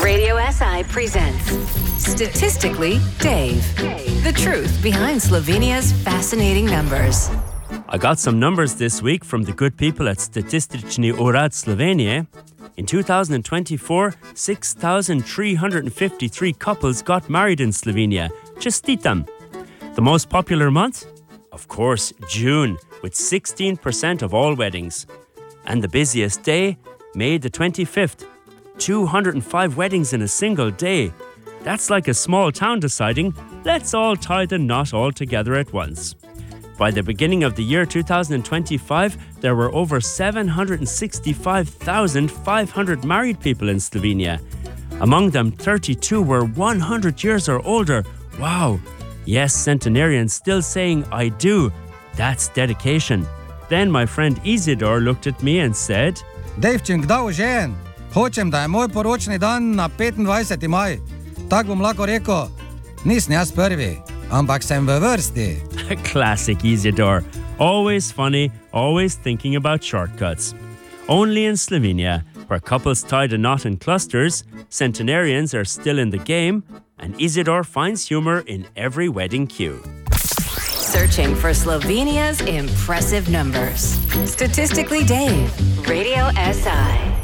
Radio SI presents Statistically Dave. The truth behind Slovenia's fascinating numbers. I got some numbers this week from the good people at Statistični urad Slovenije. In 2024, 6,353 couples got married in Slovenia. Čestitam. The most popular month? Of course, June, with 16% of all weddings. And the busiest day? May the 25th. 205 weddings in a single day. That's like a small town deciding, let's all tie the knot all together at once. By the beginning of the year 2025, there were over 765,500 married people in Slovenia. Among them, 32 were 100 years or older. Wow! Yes, centenarians still saying, I do. That's dedication. Then my friend Isidor looked at me and said, Devčin, kdaj ožen? Hočem, da je moj poročni dan na 25. maj. Tak bom lahko rekel, nisem jaz prvi, ampak sem v vrsti. Classic Isidor. Always funny, always thinking about shortcuts. Only in Slovenia, where couples tie the knot in clusters, centenarians are still in the game, and Isidor finds humor in every wedding queue. Searching for Slovenia's impressive numbers. Statistically Dave. Radio SI.